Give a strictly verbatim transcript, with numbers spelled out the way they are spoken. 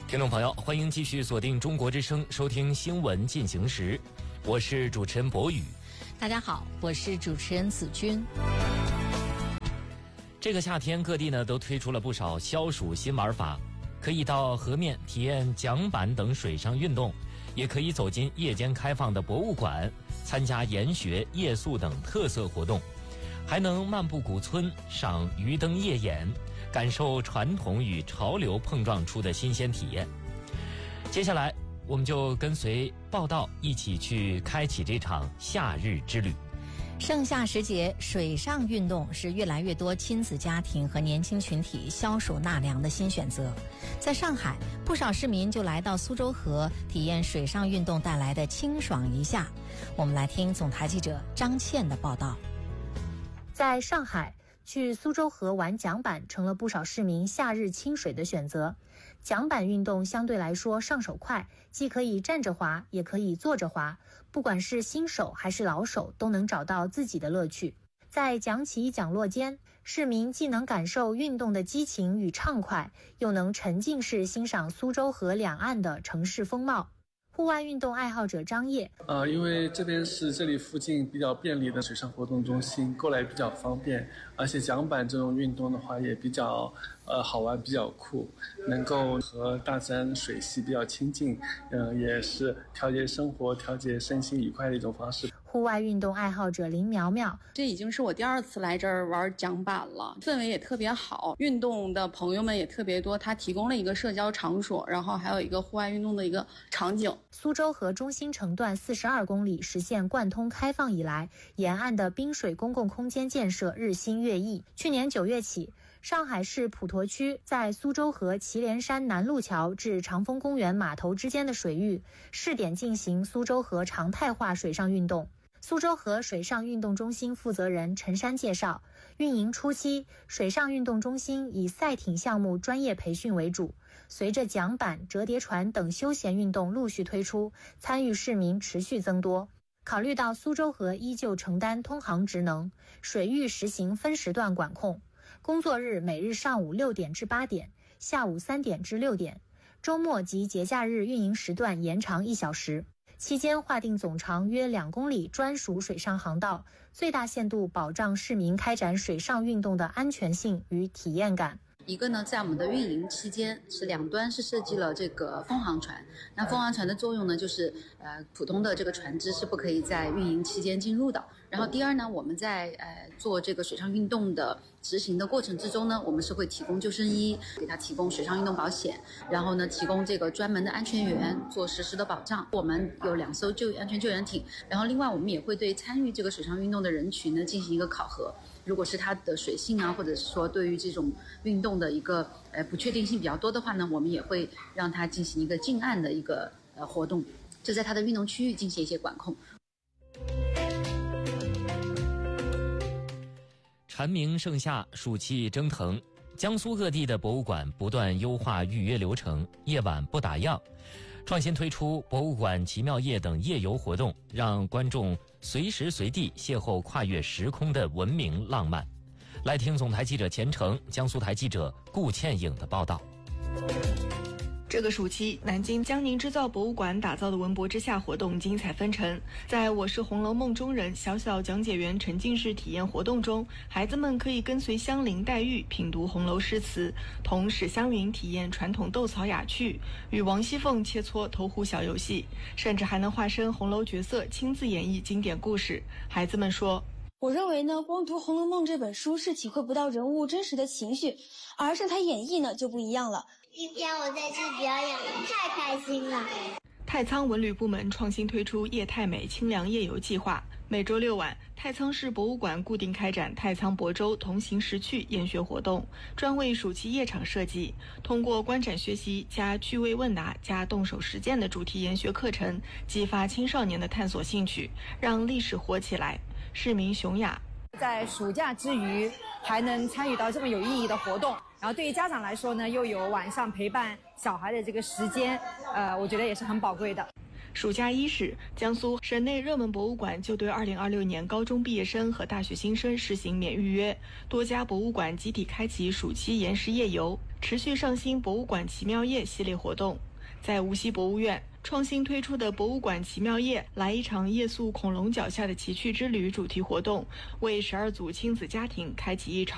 听众朋友，欢迎继续锁定中国之声，收听新闻进行时，我是主持人博宇。 大家好，我是主持人子君。 这个夏天，各地呢都推出了不少消暑新玩法，可以到河面体验桨板等水上运动，也可以走进夜间开放的博物馆，参加研学、夜宿等特色活动，还能漫步古村，赏鱼灯夜演，感受传统与潮流碰撞出的新鲜体验。接下来我们就跟随报道一起去开启这场夏日之旅。 盛夏时节，水上运动是越来越多亲子家庭和年轻群体消暑纳凉的新选择。在上海，不少市民就来到苏州河体验水上运动带来的清爽一夏。我们来听总台记者张倩的报道。 在上海，去苏州河玩桨板成了不少市民夏日清水的选择。桨板运动相对来说上手快，既可以站着滑，也可以坐着滑，不管是新手还是老手，都能找到自己的乐趣。在桨起桨落间，市民既能感受运动的激情与畅快，又能沉浸式欣赏苏州河两岸的城市风貌。户外运动爱好者张烨， 呃，因为这边是这里附近比较便利的水上活动中心，过来比较方便，而且桨板这种运动的话也比较呃好玩，比较酷，能够和大自然水系比较亲近，嗯、呃，也是调节生活、调节身心愉快的一种方式。 户外运动爱好者林苗苗， 这已经是我第二次来这儿玩桨板了，氛围也特别好，运动的朋友们也特别多，它提供了一个社交场所，然后还有一个户外运动的一个场景。 苏州河中心城段四十二公里实现贯通开放以来，沿岸的滨水公共空间建设日新月异。去年九月起，上海市普陀区在苏州河祁连山南路桥至长风公园码头之间的水域试点进行苏州河常态化水上运动。苏州河水上运动中心负责人陈山介绍，运营初期，水上运动中心以赛艇项目专业培训为主，随着桨板、折叠船等休闲运动陆续推出，参与市民持续增多。考虑到苏州河依旧承担通航职能，水域实行分时段管控，工作日每日上午六点至八点，下午三点至六点，周末及节假日运营时段延长一小时。期间划定总长约两公里专属水上航道，最大限度保障市民开展水上运动的安全性与体验感。 一个呢，在我们的运营期间是两端是设计了这个风航船，那风航船的作用呢，就是呃普通的这个船只是不可以在运营期间进入的。然后第二呢，我们在呃做这个水上运动的执行的过程之中呢，我们是会提供救生衣，给他提供水上运动保险，然后呢提供这个专门的安全员做实时的保障。我们有两艘救安全救援艇，然后另外我们也会对参与这个水上运动的人群呢进行一个考核。如果是它的水性啊，或者是说对于这种运动的一个呃不确定性比较多的话呢，我们也会让它进行一个近岸的一个呃活动，就在它的运动区域进行一些管控。 蝉鸣盛夏，暑气蒸腾，江苏各地的博物馆不断优化预约流程，夜晚不打烊，创新推出博物馆奇妙夜等夜游活动，让观众随时随地邂逅跨越时空的文明浪漫。来听总台记者钱程、江苏台记者顾倩颖的报道。 这个暑期，南京江宁织造博物馆打造的文博之夏活动精彩纷呈。在我是红楼梦中人小小讲解员沉浸式体验活动中，孩子们可以跟随香菱、黛玉品读红楼诗词，同史湘云体验传统斗草雅趣，与王熙凤切磋投壶小游戏，甚至还能化身红楼角色亲自演绎经典故事。孩子们说， 我认为呢，光读《红楼梦》这本书是体会不到人物真实的情绪，而是他演绎呢就不一样了。 今天我在这表演，太开心了。 太仓文旅部门创新推出夜太美清凉夜游计划，每周六晚，太仓市博物馆固定开展太仓亳州同行识趣研学活动，专为暑期夜场设计，通过观展学习加趣味问答加动手实践的主题研学课程，激发青少年的探索兴趣，让历史活起来。市民熊雅， 在暑假之余还能参与到这么有意义的活动，然后对于家长来说呢，又有晚上陪伴小孩的这个时间，呃，我觉得也是很宝贵的。 暑假伊始，江苏省内热门博物馆就对二零二六年高中毕业生和大学新生实行免预约，多家博物馆集体开启暑期延时夜游，持续上新博物馆奇妙夜系列活动。在无锡博物院，创新推出的博物馆奇妙夜来一场夜宿恐龙脚下的奇趣之旅主题活动，为十二组亲子家庭开启一场